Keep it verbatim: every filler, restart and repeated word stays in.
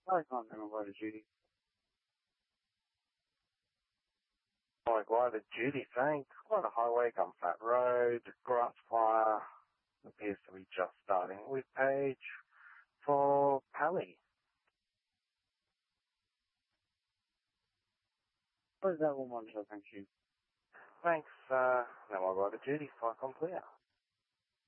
I can't remember the Judy. Like, why the Judy, thanks. Quite a highway, Gunflat Road, grass fire. Appears to be just starting with page for Pally. What is that one, so thank you. Thanks, uh, now I'll go to Judy, so I can clear.